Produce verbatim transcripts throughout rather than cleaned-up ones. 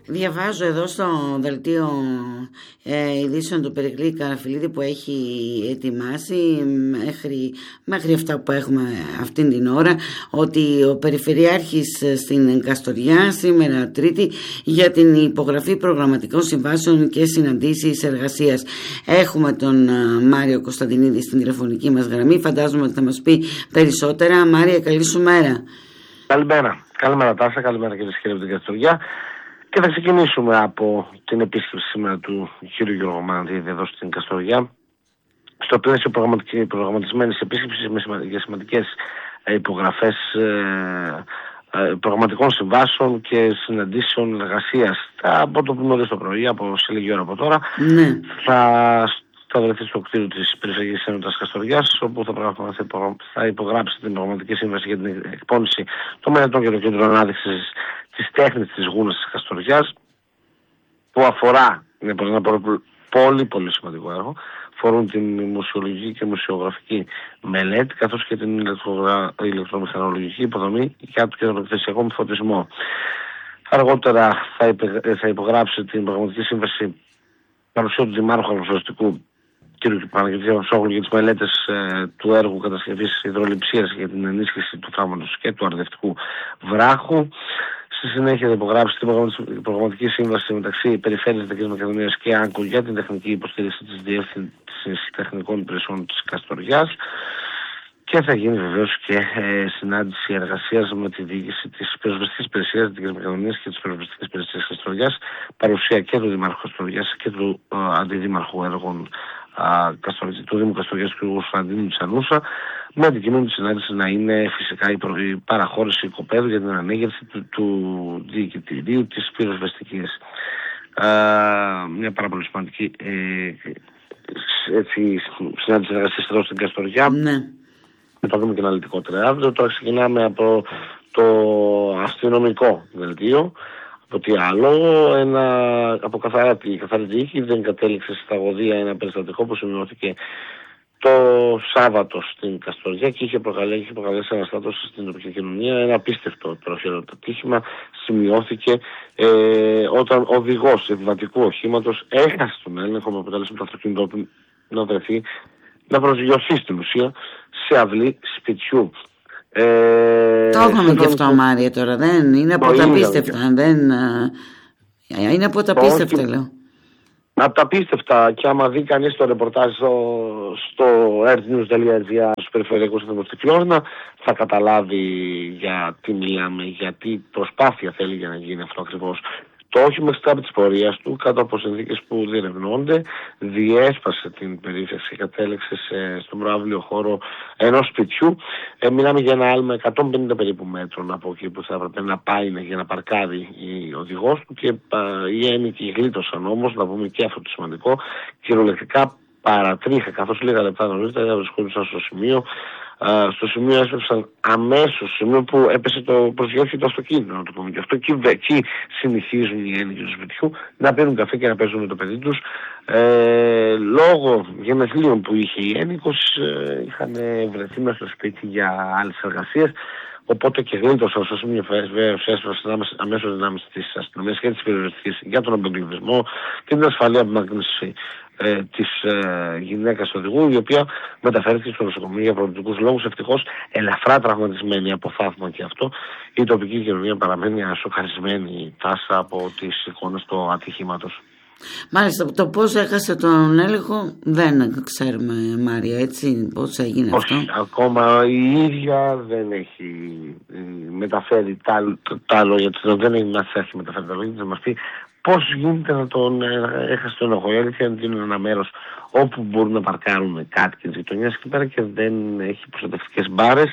Διαβάζω εδώ στο δελτίο ε, ειδήσεων του Περικλή Καραφιλίδη που έχει ετοιμάσει μέχρι, μέχρι αυτά που έχουμε αυτήν την ώρα, ότι ο Περιφερειάρχης στην Καστοριά σήμερα Τρίτη για την υπογραφή προγραμματικών συμβάσεων και συναντήσεις εργασίας. Έχουμε τον Μάριο Κωνσταντινίδη στην τηλεφωνική μας γραμμή, φαντάζομαι ότι θα μας πει περισσότερα. Μάρια, καλή σου μέρα. Καλημέρα. Καλημέρα Τάσα, καλημέρα κύριε και κύριοι από την Καστοριά. Και θα ξεκινήσουμε από την επίσκεψη σήμερα του κ. Γιώργου Μανδύδη εδώ στην Καστοριά, στο πλαίσιο προγραμματισμένης επίσκεψης για σημαντικές υπογραφές προγραμματικών συμβάσεων και συναντήσεων εργασίας. Από το που νωρίς το πρωί, από σε λίγη ώρα από τώρα, ναι. θα, θα βρεθεί στο κτίριο της Περιφερειακής Ένωσης Καστοριάς, όπου θα, θα υπογράψει την προγραμματική σύμβαση για την εκπόνηση των μελετών και των κέντρων ανάδειξης της τέχνης της Γούνας της Καστοριάς, που αφορά, είναι ένα πολύ πολύ σημαντικό έργο, φορούν την μουσιολογική και μουσιογραφική μελέτη, καθώς και την ηλεκτρομηχανολογική υποδομή για τον εκθεσιακό φωτισμό. Αργότερα θα, υπε, θα υπογράψει την προγραμματική σύμβαση παρουσία του Δημάρχου Αγροσωστικού κ. Παναγιώτη Αυσόγλου για τις μελέτες ε, του έργου κατασκευής υδρολειψίας για την ενίσχυση του θάματος και του αρδευτικού βράχου. Στη συνέχεια θα υπογράψει την προγραμματική σύμβαση μεταξύ Περιφέρειας Δυτικής Μακεδονίας και ΆΝΚΟ για την τεχνική υποστήριξη της Διεύθυνσης Τεχνικών Υπηρεσιών της Καστοριάς. Και θα γίνει βεβαίως και ε, συνάντηση εργασίας με τη διοίκηση της Πυροσβεστικής Υπηρεσίας Δυτικής Μακεδονίας και της Πυροσβεστικής Υπηρεσίας Καστοριάς, παρουσία και του Δημάρχου Καστοριάς και του ε, Αντιδήμαρχου Έργων ε, του Δήμου Καστοριάς κ. Κωνσταντίνου Τσανούσα, με αντικείμενο τη συνάντηση να είναι φυσικά η, προ, η παραχώρηση οικοπαίδου για την ανέγερση του, του διοικητηρίου της πυροσβεστικής. Ε, μια πάρα πολύ σημαντική ε, έτσι, συνάντηση εργασίας εδώ στην Καστοριά. Ναι. Θα το δούμε και αναλυτικότερα αύριο. Τώρα ξεκινάμε από το αστυνομικό δελτίο. Από τι άλλο, ένα, από καθαρά τη καθαρή τύχη δεν κατέληξε στη σταγωδία ένα περιστατικό που σημειώθηκε το Σάββατο στην Καστοριά και είχε προκαλέσει, είχε προκαλέσει αναστάτωση στην τοπική κοινωνία. Ένα απίστευτο τροχερό ατύχημα σημειώθηκε ε, όταν ο οδηγός επιβατικού οχήματος έχασε τον έλεγχο με αποτέλεσμα το αυτοκίνητο να βρεθεί, να προσγειωθεί στην ουσία σε αυλή σπιτιού. Ε, το έχουμε και αυτό, Μάρια, τώρα δεν είναι από τα πίστευτα. Δεν, είναι από τα πίστευτα, λέω. Από τα πίστευτα, και άμα δει κανείς το ρεπορτάζ στο, στο earthnews.gr στους περιφερειακούς σταθμούς στη Φλόρινα, θα καταλάβει για τι μιλάμε, γιατί προσπάθεια θέλει για να γίνει αυτό ακριβώς. Το όχημα στην τράπη της πορείας του, κάτω από συνθήκες που διερευνώνται, διέσπασε την περίφραξη και κατέληξε σε, στον προαύλιο χώρο ενός σπιτιού. Ε, μιλάμε για ένα άλμα εκατόν πενήντα περίπου μέτρων από εκεί που θα έπρεπε να πάει για να παρκάρει ο οδηγός του, και α, οι ένικοι γλίτωσαν όμως, να πούμε και αυτό το σημαντικό, κυριολεκτικά παρατρίχα, καθώς λίγα λεπτά νωρίτερα βρισκόντουσαν στο σημείο. Uh, στο σημείο έσπευσαν αμέσως, στο σημείο που έπεσε το προσγειώθηκε το αυτοκίνητο, να το πούμε και αυτό. Εκεί, εκεί συνηθίζουν οι ένικοι του σπιτιού να παίρνουν καφέ και να παίζουν με το παιδί τους. Ε, λόγω γενεθλίων που είχε η ένικος, ε, είχαν βρεθεί μέσα στο σπίτι για άλλες εργασίες. Οπότε και γλίτωσαν στο σημείο έσπευσαν αμέσως δυνάμεις της αστυνομίας και της πυροσβεστικής για τον απεγκλωβισμό και την ασφαλή απομάκρυνση Ε, της ε, γυναίκας του οδηγού, η οποία μεταφέρθηκε στο νοσοκομείο για προβλητικούς λόγους. Ευτυχώς ελαφρά τραυματισμένη, από θαύμα και αυτό. Η τοπική κοινωνία παραμένει ασοκαρισμένη, Τάσα, από τις εικόνες του ατυχήματος. Μάλιστα, το πώς έχασε τον έλεγχο δεν ξέρουμε, Μάρια, έτσι, πώς έγινε αυτό. Όχι, ακόμα η ίδια δεν έχει μεταφέρει τα, τα λόγια της, δεν έχει μας έχει μεταφέρει τα λόγια της, να μας πει πώς γίνεται να τον έχασε τον έλεγχο. Η αλήθεια είναι ένα μέρος όπου μπορούν να παρκάρουν κάτοικοι της γειτονιάς εκεί πέρα και δεν έχει προστατευτικές μπάρες.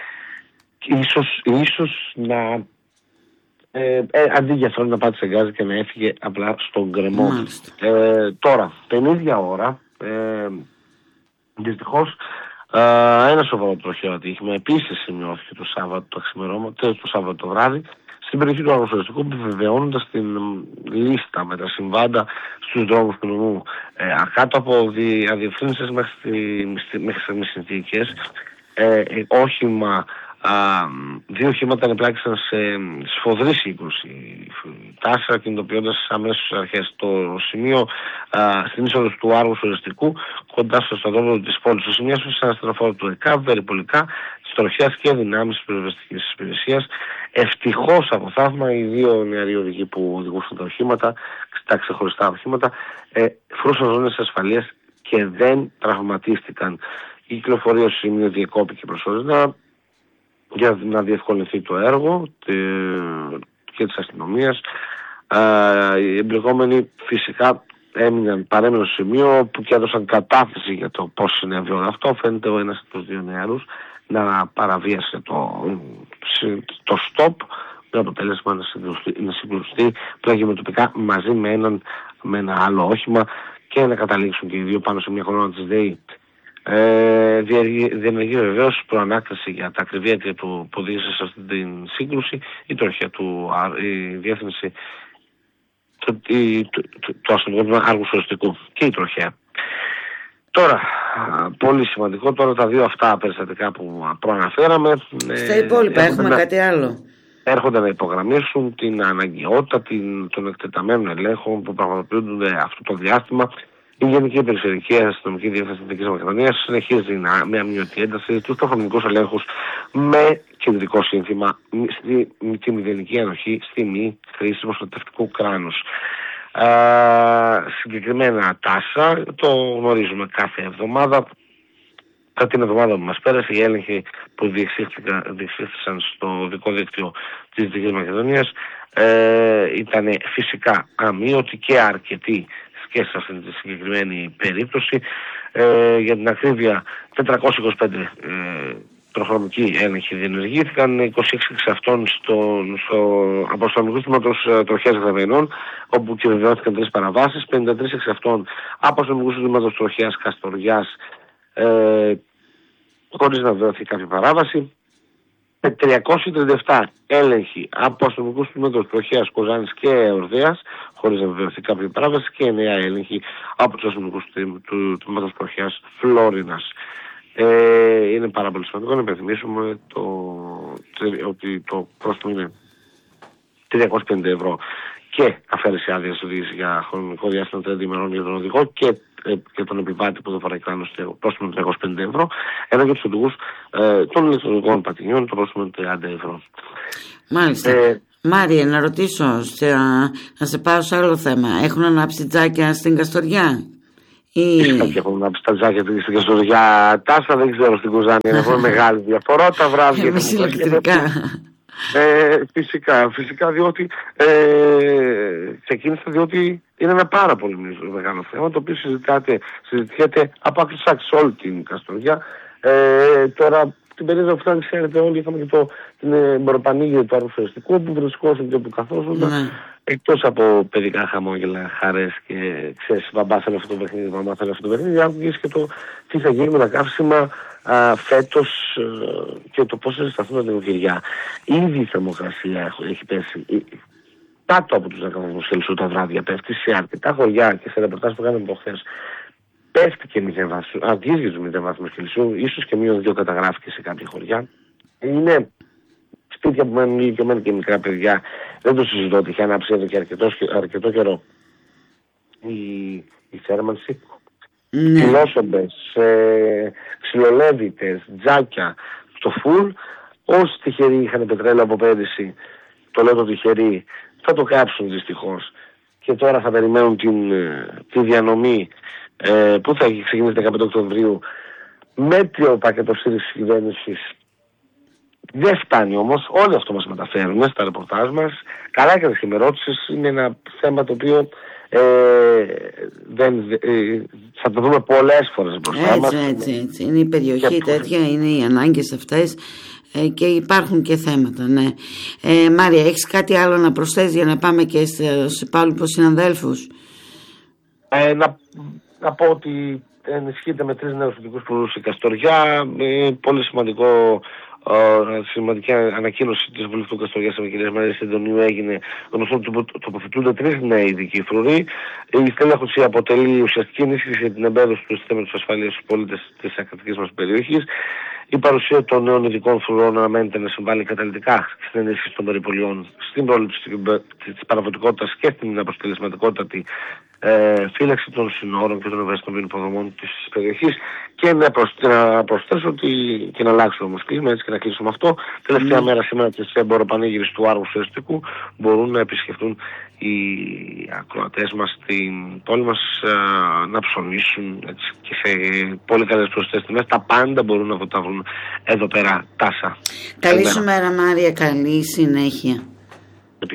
Ίσως, ίσως να Ε, ε, αντί για αυτό να πάτησε γκάζι και να έφυγε απλά στον γκρεμό. Ε, τώρα, την ίδια ώρα, ε, δυστυχώς, ε, ένα σοβαρό τροχαίο ατύχημα επίσης σημειώθηκε το Σάββατο το ξημερώματα, το Σάββατο το βράδυ, στην περιοχή του Αγροσωστικού, επιβεβαιώνοντας την λίστα με τα συμβάντα στους δρόμους του νομού. Ε, κάτω από αδιευθύνσεις μέχρι στιγμής συνθήκες, ε, όχημα Α, δύο οχήματα ενεπλάκησαν σε σφοδρή σύγκρουση. Τάσσερα κινητοποιώντας αμέσως αρχές το σημείο α, στην είσοδο του Άργου Οριστικού, κοντά στο σταδόμο της πόλης. Στο σημείο σε ένα στραφόρο του ΕΚΑΒ, περιπολικά, της τροχιάς και δυνάμεις της πυροσβεστικής υπηρεσίας. Ευτυχώς από θαύμα, οι δύο νεαροί οδηγοί που οδηγούσαν τα οχήματα, τα ξεχωριστά οχήματα, ε, φρούσαν ζώνες ασφαλείας και δεν τραυματίστηκαν. Η κυκλοφορία στο σημείο διεκόπηκε προσωρινά για να διευκολυνθεί το έργο και της αστυνομίας. Οι εμπλεκόμενοι φυσικά έμειναν, παρέμειναν στο σημείο που και έδωσαν κατάθεση για το πώς συνέβη όλο αυτό. Φαίνεται ο ένας από τους δύο νεαρούς να παραβίασε το, το stop, με αποτέλεσμα να συγκρουστεί, να συγκρουστεί πλάγιο με τοπικά μαζί με, έναν, με ένα άλλο όχημα και να καταλήξουν και οι δύο πάνω σε μια κολόνα της ΔΕΗ. Ε, διενεργεί βεβαίως προανάκταση για τα ακριβή αίτια του που οδήγησε σε αυτή την σύγκρουση, η τροχιά του, η διεύθυνση του, του, του, του αστυνομικού Άργου Οριστικού και η τροχιά. Τώρα, πολύ σημαντικό, τώρα τα δύο αυτά περιστατικά που προαναφέραμε. Στα υπόλοιπα ε, έχουμε να, κάτι άλλο. Έρχονται να υπογραμμίσουν την αναγκαιότητα την, των εκτεταμένων ελέγχων που πραγματοποιούνται αυτό το διάστημα. Η Γενική Περιφερειακή Αστυνομική Διεύθυνση της Δυτικής Μακεδονίας συνεχίζει μια μειωτή ένταση στους ταχωνικούς ελέγχους με κεντρικό σύνθημα στη, τη μηδενική ανοχή στη μη χρήση προστατευτικού κράνους. Uh, συγκεκριμένα τάσα, το γνωρίζουμε κάθε εβδομάδα. Κατά την εβδομάδα που μας πέρασε, οι έλεγχοι που διεξήχθησαν στο δικό δίκτυο της Δυτικής Μακεδονίας ε, ήταν φυσικά αμείωτοι και αρκετοί και σε αυτή τη συγκεκριμένη περίπτωση. Ε, για την ακρίβεια, τετρακόσιοι είκοσι πέντε ε, τροχονομικοί έλεγχοι διενεργήθηκαν, είκοσι έξι εξ αυτών στο, στο αποστολικού στήματος τροχιάς Γραβενών, όπου και βεβαιώθηκαν τρεις παραβάσεις, πενήντα τρεις εξ αυτών αποστολικού στήματος τροχιάς Καστοριάς, ε, χωρίς να βεβαιωθεί κάποια παράβαση. τριακόσιοι τριάντα επτά έλεγχοι από αστυνομικού στήματος τροχιάς Κοζάνης και Ορδέας, χωρίς να βεβαιωθεί κάποια παράβαση, και εννέα έλεγχοι από τους αστυνομικούς στήματος τροχιάς Φλόρινας. Ε, είναι πάρα πολύ σημαντικό να υπενθυμίσουμε το, ότι το πρόστιμο είναι τριακόσια πενήντα ευρώ και αφαίρεση άδειας οδήγηση για χρονικό διάστημα τριάντα ημερών για τον οδηγό και, ε, και τον επιβάτη που δεν φοράει κράνος, πρόστιμο τριακόσια πενήντα ευρώ, ενώ για τους οδηγούς ε, των ηλεκτρονικών πατινιών το πρόστιμο είναι τριάντα ευρώ. Μάλιστα. Ε, Μάρια, να ρωτήσω, σε, να σε πάω σε άλλο θέμα. Έχουν ανάψει τζάκια στην Καστοριά? Φυσικά και έχουν ανάψει τα τζάκια στην Καστοριά. Τάσα δεν ξέρω στην Κοζάνη, είναι μεγάλη διαφορά. Τα βράδια είναι ηλεκτρικά. Ε, φυσικά, φυσικά, διότι ε, ξεκίνησε διότι είναι ένα πάρα πολύ μεγάλο θέμα, το οποίο συζητάτε, συζητιέται από άκρη σε όλη την Καστοριά. Ε, τώρα την περίοδο που ξέρετε όλοι, είχαμε και το, την εμποροπανήγυρο του Άργου Οριστικού, που βρισκόσουν και που καθόσουν, ναι. Εκτός από παιδικά χαμόγελα, χαρές και ξέρεις, μπαμπά θέλω αυτό το παιχνίδι, μαμά θέλω αυτό το παιχνίδι, άκουγες και το τι θα γίνει με τα καύσιμα α, φέτος α, και το πώς θα ζεσταθούν τα νοικοκυριά. Ήδη η θερμοκρασία έχει πέσει κάτω από τους δέκα βαθμούς Κελσίου τα βράδια, πέφτει σε αρκετά χωριά και σε ρεπορτάζ που κάναμε προχθές. Πέφτει και μηδέν βαθμούς, αγγίζει τους μηδέν βαθμούς Κελσίου, ίσως και μείον δύο καταγράφηκε σε κάποια χωριά. Είναι σπίτια που μένουν ηλικιωμένοι και μικρά παιδιά, δεν το συζητώ ότι είχε ανάψει εδώ και αρκετό, αρκετό καιρό η, η θέρμανση. Ναι. Κυλόσομπες, ε, ξυλολέβητες, τζάκια στο φουλ. Όσοι τυχεροί είχαν πετρέλαιο από πέρυσι, το λέω το τυχεροί, θα το κάψουν δυστυχώς. Και τώρα θα περιμένουν την, τη διανομή ε, που θα ξεκινήσει δεκαπέντε Οκτωβρίου. Μέτριο πακέτο στήριξης της κυβέρνησης. Δεν φτάνει όμως, όλοι αυτό μας μεταφέρουν στα ρεπορτάζ μας. Καλά και τις χειμερώτησες, είναι ένα θέμα το οποίο ε, δεν, ε, θα το δούμε πολλές φορές μπροστά έτσι, μας. Έτσι, έτσι. Είναι η περιοχή τέτοια, είναι οι ανάγκες αυτές ε, και υπάρχουν και θέματα, ναι. Ε, Μάρια, έχεις κάτι άλλο να προσθέσεις για να πάμε και στους υπόλοιπους συναδέλφους? Ε, να, να πω ότι ενισχύεται με τρεις νέους οδικούς προδούς η Καστοριά. Ε, πολύ σημαντικό. Uh, σημαντική ανακοίνωση της βουλευτού Καστοριάς με κυρία Μαρία Συντονίου έγινε γνωστό ότι τοποθετούνται τρεις νέοι ειδικοί φρουροί. Η στέλεχωση αποτελεί ουσιαστική ενίσχυση για την εμπέδωση του συστήματος ασφαλείας στους πολίτες της ακρατικής μας περιοχής. Η παρουσία των νέων ειδικών φρουρών αναμένεται να συμβάλλει καταλυτικά στην ενίσχυση των περιπολιών, στην πρόληψη της παραβατικότητας και στην αποτελεσματικότατη ε, φύλαξη των συνόρων και των ευαίσθητων υποδομών της περιοχής. Και να, να προσθέσω ότι, και να αλλάξω όμως κλίμα, έτσι και να κλείσουμε αυτό. Τελευταία mm. μέρα σήμερα της εμποροπανήγυρης του Άργου του Εστικού μπορούν να επισκεφτούν οι ακροατές μας στην πόλη μας, α, να ψωνίσουν, έτσι, και σε πολύ καλές προσιτές τιμές. Τα πάντα μπορούν να τα βρουν εδώ πέρα. Τάσα. Καλή σου μέρα, Μάρια, καλή συνέχεια.